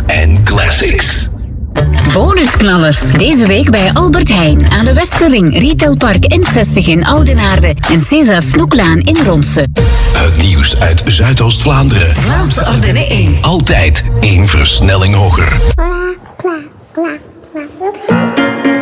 en classics. Bonusknallers. Deze week bij Albert Heijn aan de Westerring, Retailpark N60 in Oudenaarde en César Snoeklaan in Ronse. Het nieuws uit Zuidoost-Vlaanderen. Vlaamse Ardennen 1. Altijd 1 versnelling hoger.